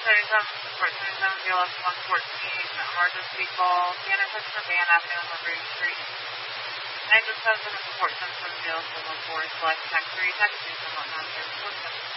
Support 77, BLS 114, emergency call, Cannon Customer Van Avenue on Liberty Street. 907 Support 77, BLS 114, select tax 3, taxi 119,